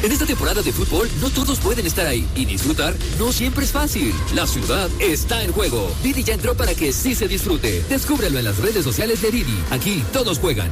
En esta temporada de fútbol, no todos pueden estar ahí. Y disfrutar no siempre es fácil. La ciudad está en juego. Didi ya entró para que sí se disfrute. Descúbrelo en las redes sociales de Didi. Aquí todos juegan.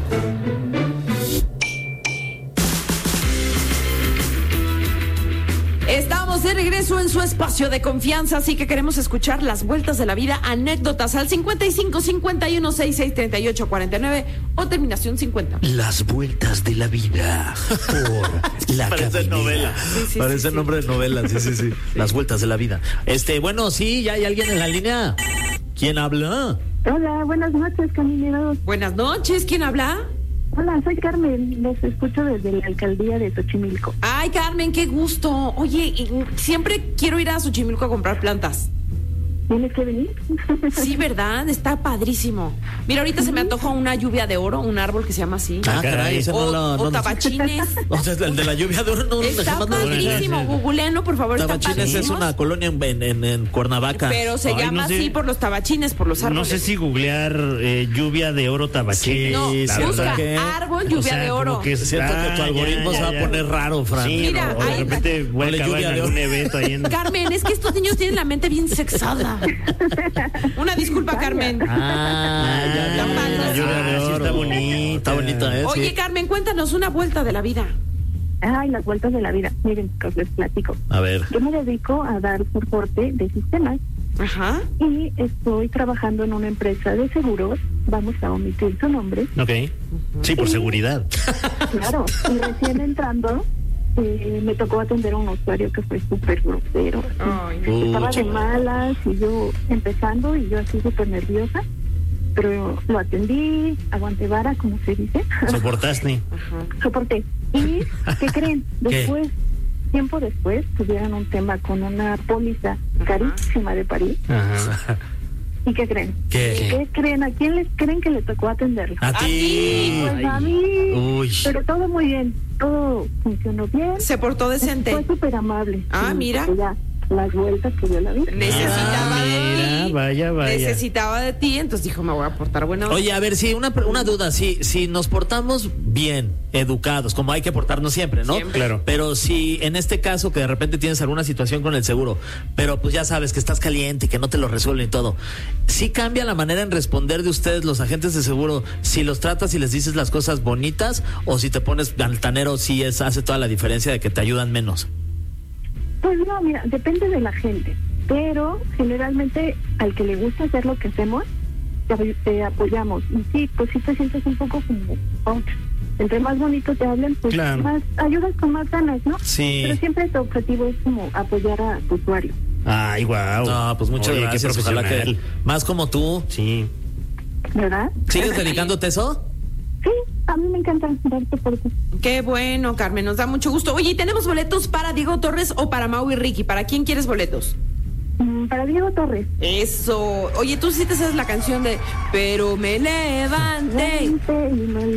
Estamos de regreso en su espacio de confianza, así que queremos escuchar las vueltas de la vida, anécdotas al 55 51 66 38 49 o terminación 50. Las vueltas de la vida por la Parece novela. Sí, Parece sí. nombre de novela, sí. Las vueltas de la vida. Bueno, sí, ya hay alguien en la línea. ¿Quién habla? Hola, buenas noches, camineros. Buenas noches, ¿quién habla? Hola, soy Carmen, los escucho desde la alcaldía de Xochimilco. Ay, Carmen, qué gusto. Oye, siempre quiero ir a Xochimilco a comprar plantas. ¿Tienes que venir? Sí, ¿verdad? Está padrísimo. Mira, ahorita se me antoja una lluvia de oro, un árbol que se llama así. Ah, caray, ese O tabachines. O sea, el de la lluvia de oro no Está jamás lo padrísimo, googleano, por favor, está Tabachines es padrísimo. una colonia en Cuernavaca. Pero se Ay, llama no sé. así por los tabachines, por los árboles. No sé si googlear lluvia de oro tabachines. No, Sí, busca ¿qué? árbol, lluvia de oro. Siento que tu algoritmo se va a poner raro, Fran. Sí, Mira, o de ahí- repente voy Ponle a acabar lluvia en de algún oro. evento ahí en... Carmen, es que estos niños tienen la mente bien sexada. Una disculpa, Carmen. Ya, La lluvia de sí, oro. está bonita. Está bonita, ¿eh? Oye, Sí. Carmen, cuéntanos una vuelta de la vida. Ay, las vueltas de la vida. Miren, chicos, les platico. A ver. Yo me dedico a dar soporte de sistemas Ajá. y estoy trabajando en una empresa de seguros. Vamos a omitir su nombre. Ok. Sí, por seguridad. Claro, y recién entrando, me tocó atender a un usuario que fue súper grosero. Ay, no. Estaba de malas y yo empezando y yo así súper nerviosa, pero lo atendí, aguanté vara, como se dice, Soportaste. soporté. ¿Y qué creen? Después, tiempo después, tuvieron un tema con una póliza carísima de París. Ajá. ¿Y qué creen? ¿Qué? ¿Qué creen? ¿A quién les creen que le tocó atenderlo? A ti. Pues a mí. Uy. Pero todo muy bien, todo funcionó bien. Se portó decente. Fue súper amable. Ah, Sí, mira. porque ya las vueltas que dio la vida. Necesitaba de mira, ti. vaya. Necesitaba de ti, entonces dijo, me voy a portar buena. Oye, a ver, sí, una duda. Si nos portamos bien, educados, como hay que portarnos siempre, ¿no? Siempre. Claro. Pero si en este caso que de repente tienes alguna situación con el seguro, pero pues ya sabes que estás caliente y que no te lo resuelven y todo, ¿sí cambia la manera en responder de ustedes, los agentes de seguro, si los tratas y les dices las cosas bonitas o si te pones altanero, sí hace toda la diferencia de que te ayudan menos? Pues no, mira, depende de la gente, pero generalmente al que le gusta hacer lo que hacemos, te apoyamos. Y sí, pues sí te sientes un poco como coach. Entre más bonito te hablen, pues Claro. más ayudas con más ganas, ¿no? Sí. Pero siempre tu objetivo es como apoyar a tu usuario. Ay, guau. No, pues muchas Oye, qué gracias. Ojalá que profesional. más como tú. Sí. ¿Verdad? ¿Sigues dedicándote a eso? Sí, a mí me encanta dar soporte. Qué bueno, Carmen, nos da mucho gusto. Oye, ¿y tenemos boletos para Diego Torres o para Mau y Ricky? ¿Para quién quieres boletos? Para Diego Torres. Eso. Oye, tú sí te sabes la canción de Pero me levanté. Y me